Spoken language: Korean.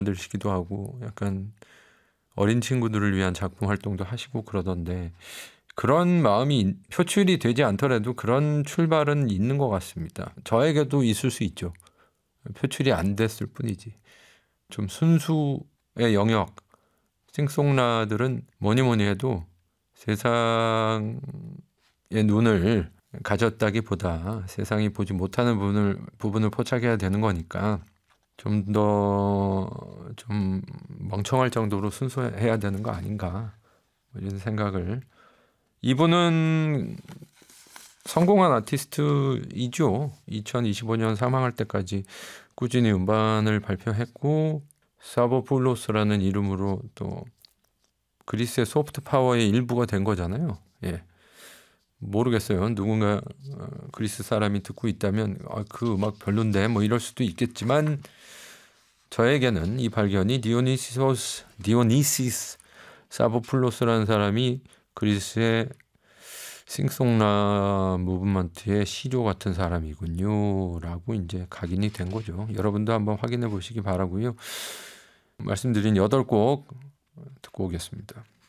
만드시기도 하고 약간 어린 친구들을 위한 작품 활동도 하시고 그러던데 그런 마음이 표출이 되지 않더라도 그런 출발은 있는 것 같습니다. 저에게도 있을 수 있죠. 표출이 안 됐을 뿐이지. 좀 순수의 영역, 싱송라들은 뭐니 뭐니 해도 세상의 눈을 가졌다기보다 세상이 보지 못하는 부분을 포착해야 되는 거니까 좀 더 좀 멍청할 정도로 순수해야 되는 거 아닌가 이런 생각을. 이분은 성공한 아티스트이죠. 2025년 사망할 때까지 꾸준히 음반을 발표했고 사보풀로스라는 이름으로 또 그리스의 소프트 파워의 일부가 된 거잖아요. 예. 모르겠어요. 누군가 그리스 사람이 듣고 있다면 그 음악 별론데 뭐 이럴 수도 있겠지만 저에게는 이 발견이 디오니시스 사보풀로스라는 사람이 그리스의 싱송라 무브먼트의 시조 같은 사람이군요 라고 이제 각인이 된 거죠. 여러분도 한번 확인해 보시기 바라고요. 말씀드린 8곡 듣고 오겠습니다.